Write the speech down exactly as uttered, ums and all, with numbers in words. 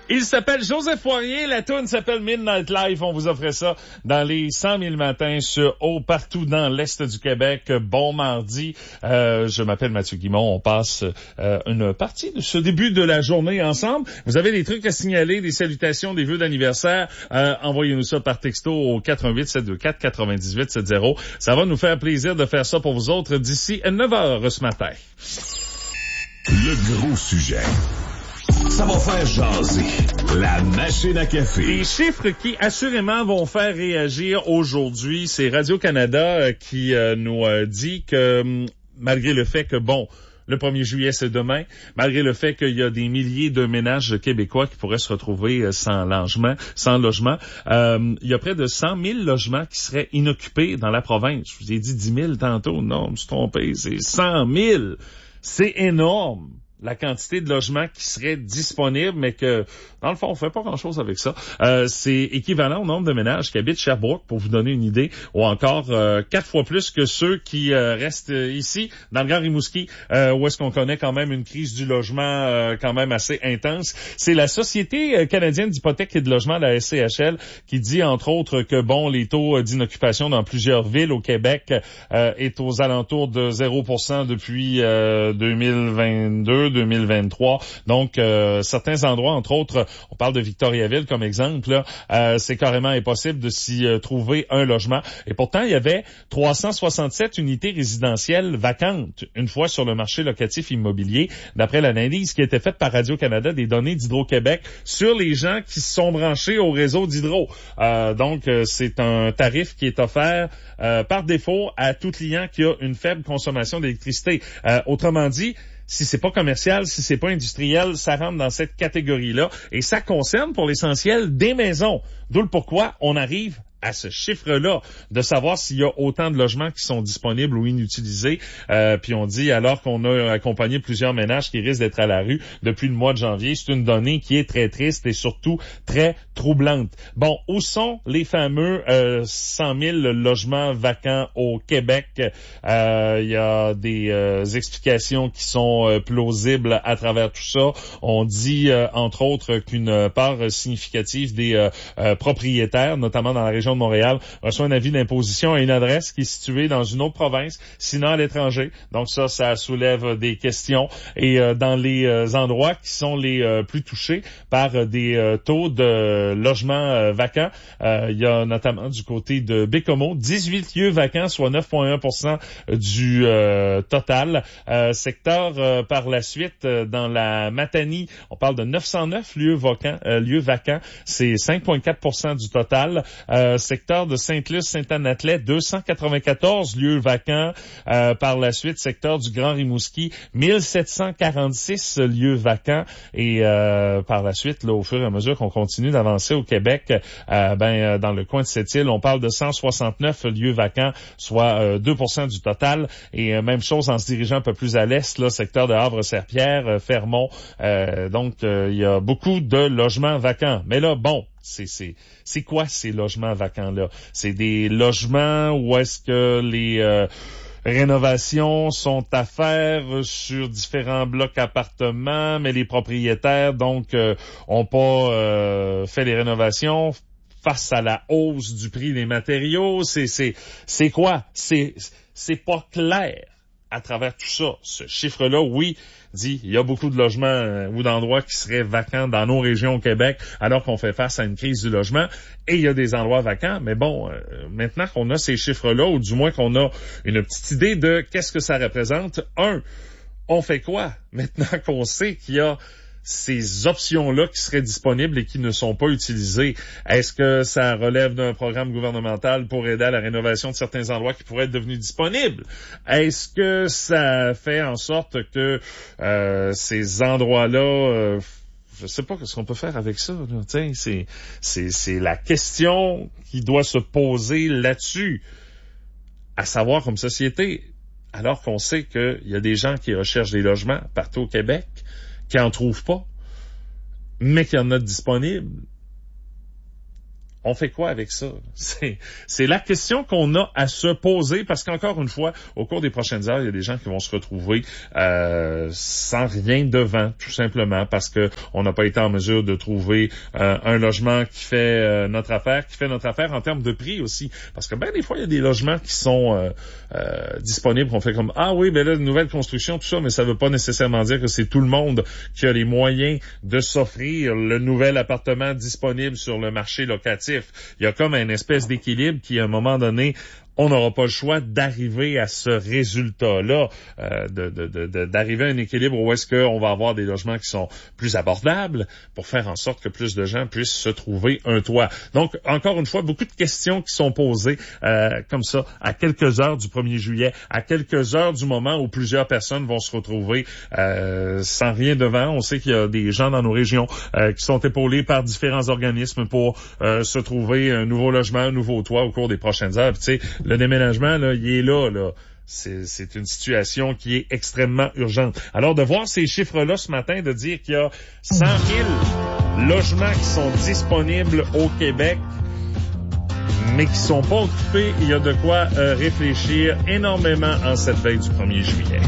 Il s'appelle Joseph Poirier, la tune s'appelle Midnight Life. On vous offrait ça dans les cent mille matins sur Haut, partout dans l'Est du Québec. Bon mardi, euh, je m'appelle Mathieu Guimond. On passe euh, une partie de ce début de la journée ensemble. Vous avez des trucs à signaler, des salutations, des vœux d'anniversaire, euh, envoyez-nous ça par texto au quatre un huit sept deux quatre neuf huit sept zéro. Ça va nous faire plaisir de faire ça pour vous autres d'ici neuf heures ce matin. Le gros sujet. Ça va faire jaser. La machine à café. Les chiffres qui assurément vont faire réagir aujourd'hui, c'est Radio-Canada euh, qui euh, nous euh, dit que euh, malgré le fait que, bon, le premier juillet, c'est demain, malgré le fait qu'il y a des milliers de ménages québécois qui pourraient se retrouver sans logement, sans logement, euh, il y a près de cent mille logements qui seraient inoccupés dans la province. Je vous ai dit dix mille tantôt. Non, je me suis trompé. C'est cent mille. C'est énorme. La quantité de logements qui seraient disponibles, mais que, dans le fond, on fait pas grand-chose avec ça. Euh, c'est équivalent au nombre de ménages qui habitent Sherbrooke, pour vous donner une idée, ou encore euh, quatre fois plus que ceux qui euh, restent ici, dans le Grand Rimouski, euh, où est-ce qu'on connaît quand même une crise du logement euh, quand même assez intense. C'est la Société canadienne d'hypothèque et de logement, la S C H L, qui dit, entre autres, que, bon, les taux d'inoccupation dans plusieurs villes au Québec euh, est aux alentours de zéro pour cent depuis euh, deux mille vingt-deux, deux mille vingt-trois. Donc, euh, certains endroits, entre autres, on parle de Victoriaville comme exemple, là, euh, c'est carrément impossible de s'y euh, trouver un logement. Et pourtant, il y avait trois cent soixante-sept unités résidentielles vacantes une fois sur le marché locatif immobilier, d'après l'analyse qui a été faite par Radio-Canada des données d'Hydro-Québec sur les gens qui se sont branchés au réseau d'Hydro. Euh, donc, euh, c'est un tarif qui est offert euh, par défaut à tout client qui a une faible consommation d'électricité. Euh, autrement dit, si c'est pas commercial, si c'est pas industriel, ça rentre dans cette catégorie-là. Et ça concerne pour l'essentiel des maisons. D'où le pourquoi on arrive à ce chiffre-là, de savoir s'il y a autant de logements qui sont disponibles ou inutilisés. Euh, puis on dit, alors qu'on a accompagné plusieurs ménages qui risquent d'être à la rue depuis le mois de janvier, c'est une donnée qui est très triste et surtout très troublante. Bon, où sont les fameux euh, cent mille logements vacants au Québec? Euh, il y a des euh, explications qui sont euh, plausibles à travers tout ça. On dit, euh, entre autres, qu'une part significative des euh, euh, propriétaires, notamment dans la région de Montréal, reçoit un avis d'imposition à une adresse qui est située dans une autre province, sinon à l'étranger. Donc ça, ça soulève des questions. Et euh, dans les euh, endroits qui sont les euh, plus touchés par euh, des euh, taux de logements euh, vacants, euh, il y a notamment du côté de Bécomo, dix-huit lieux vacants, soit neuf virgule un pour cent du euh, total. Euh, secteur euh, par la suite, euh, dans la Matanie, on parle de neuf cent neuf lieux vacants, euh, lieux vacants, c'est cinq virgule quatre pour cent du total. Euh, secteur de Sainte-Luce-Sainte-Anne-Atlet, deux cent quatre-vingt-quatorze lieux vacants. Euh, par la suite, secteur du Grand Rimouski, mille sept cent quarante-six lieux vacants. Et euh, par la suite, là, au fur et à mesure qu'on continue d'avancer au Québec, euh, ben dans le coin de cette île, on parle de cent soixante-neuf lieux vacants, soit euh, deux pour cent du total. Et euh, même chose en se dirigeant un peu plus à l'est, là, secteur de Havre-Serpierre, euh, Fermont. Euh, donc, euh, il y a beaucoup de logements vacants. Mais là, bon, C'est, c'est, c'est quoi ces logements vacants-là? C'est des logements où est-ce que les euh, rénovations sont à faire sur différents blocs appartements, mais les propriétaires, donc, euh, ont pas euh, fait les rénovations face à la hausse du prix des matériaux. C'est, c'est, c'est quoi? C'est, c'est pas clair à travers tout ça. Ce chiffre-là, oui, dit il y a beaucoup de logements euh, ou d'endroits qui seraient vacants dans nos régions au Québec alors qu'on fait face à une crise du logement et il y a des endroits vacants. Mais bon, euh, maintenant qu'on a ces chiffres-là, ou du moins qu'on a une petite idée de qu'est-ce que ça représente, un, on fait quoi maintenant qu'on sait qu'il y a ces options-là qui seraient disponibles et qui ne sont pas utilisées? Est-ce que ça relève d'un programme gouvernemental pour aider à la rénovation de certains endroits qui pourraient être devenus disponibles? Est-ce que ça fait en sorte que euh, ces endroits-là... Euh, je sais pas ce qu'on peut faire avec ça. Là. T'sais, c'est, c'est, c'est la question qui doit se poser là-dessus. À savoir, comme société, alors qu'on sait qu'il y a des gens qui recherchent des logements partout au Québec, qui en trouvent pas, mais qu'il y en a de disponibles. on fait quoi avec ça? C'est, c'est la question qu'on a à se poser parce qu'encore une fois, au cours des prochaines heures, il y a des gens qui vont se retrouver euh, sans rien devant, tout simplement parce que on n'a pas été en mesure de trouver euh, un logement qui fait euh, notre affaire, qui fait notre affaire en termes de prix aussi. Parce que ben des fois, il y a des logements qui sont euh, euh, disponibles. On fait comme ah oui, ben là, une nouvelle construction, tout ça, mais ça veut pas nécessairement dire que c'est tout le monde qui a les moyens de s'offrir le nouvel appartement disponible sur le marché locatif. Il y a comme une espèce d'équilibre qui, à un moment donné, on n'aura pas le choix d'arriver à ce résultat-là, euh, de, de, de, d'arriver à un équilibre où est-ce qu'on va avoir des logements qui sont plus abordables pour faire en sorte que plus de gens puissent se trouver un toit. Donc, encore une fois, beaucoup de questions qui sont posées euh, comme ça à quelques heures du premier juillet, à quelques heures du moment où plusieurs personnes vont se retrouver euh, sans rien devant. On sait qu'il y a des gens dans nos régions euh, qui sont épaulés par différents organismes pour euh, se trouver un nouveau logement, un nouveau toit au cours des prochaines heures. Tu sais, le déménagement, là, il est là, là. C'est, c'est une situation qui est extrêmement urgente. Alors, de voir ces chiffres-là ce matin, de dire qu'il y a cent mille logements qui sont disponibles au Québec, mais qui sont pas occupés, il y a de quoi euh, réfléchir énormément en cette veille du premier juillet.